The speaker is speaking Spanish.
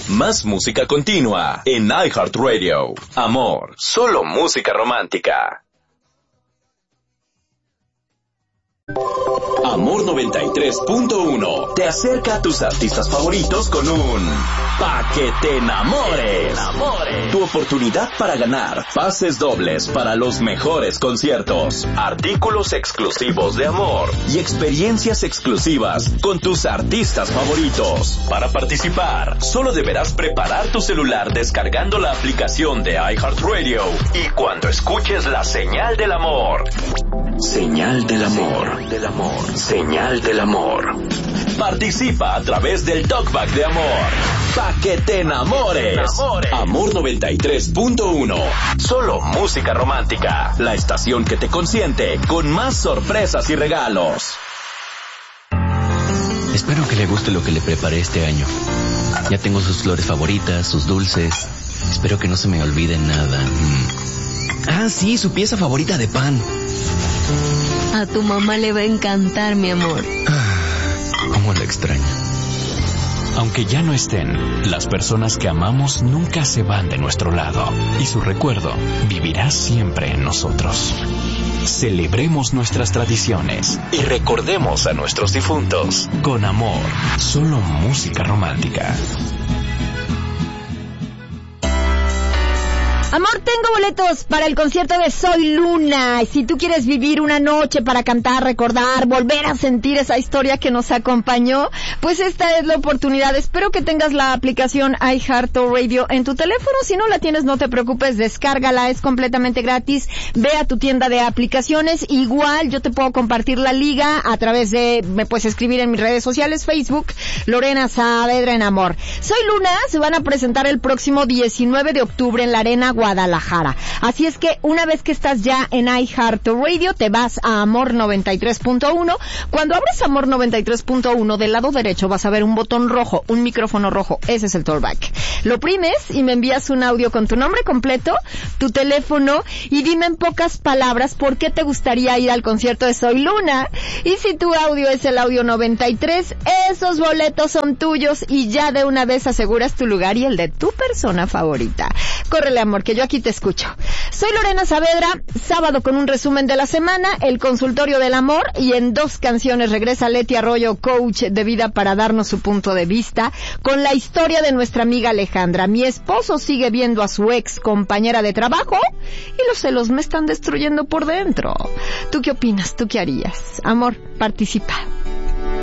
Más música continua en iHeartRadio. Amor, solo música romántica. Amor 93.1 te acerca a tus artistas favoritos con un Pa' que te enamores. Tu oportunidad para ganar pases dobles para los mejores conciertos, artículos exclusivos de Amor y experiencias exclusivas con tus artistas favoritos. Para participar, solo deberás preparar tu celular descargando la aplicación de iHeartRadio y cuando escuches la señal del amor. Señal del amor. Señal del amor. Participa a través del talkback de Amor. Pa' que te enamores. Amor 93.1. Solo música romántica. La estación que te consiente con más sorpresas y regalos. Espero que le guste lo que le preparé este año. Ya tengo sus flores favoritas, sus dulces. Espero que no se me olvide nada. Ah, sí, su pieza favorita de pan. A tu mamá le va a encantar, mi amor. Cómo la extraño. Aunque ya no estén, las personas que amamos nunca se van de nuestro lado y su recuerdo vivirá siempre en nosotros. Celebremos nuestras tradiciones y recordemos a nuestros difuntos con amor. Solo música romántica. Amor, tengo boletos para el concierto de Soy Luna. Si tú quieres vivir una noche para cantar, recordar, volver a sentir esa historia que nos acompañó, pues esta es la oportunidad. Espero que tengas la aplicación iHeartRadio en tu teléfono. Si no la tienes, no te preocupes, descárgala, es completamente gratis. Ve a tu tienda de aplicaciones. Igual yo te puedo compartir la liga a través de, me puedes escribir en mis redes sociales, Facebook, Lorena Saavedra en Amor. Soy Luna se van a presentar el próximo 19 de octubre en la Arena Guadalajara. Así es que una vez que estás ya en iHeartRadio, te vas a Amor 93.1. Cuando abres Amor 93.1, del lado derecho vas a ver un botón rojo, un micrófono rojo. Ese es el talkback. Lo oprimes y me envías un audio con tu nombre completo, tu teléfono y dime en pocas palabras por qué te gustaría ir al concierto de Soy Luna. Y si tu audio es el audio 93, esos boletos son tuyos y ya de una vez aseguras tu lugar y el de tu persona favorita. Córrele, amor, que yo aquí te escucho. Soy Lorena Saavedra, sábado con un resumen de la semana, el consultorio del amor, y en 2 canciones regresa Leti Arroyo, coach de vida, para darnos su punto de vista con la historia de nuestra amiga Alejandra. Mi esposo sigue viendo a su ex compañera de trabajo y los celos me están destruyendo por dentro. ¿Tú qué opinas? ¿Tú qué harías? Amor, participa.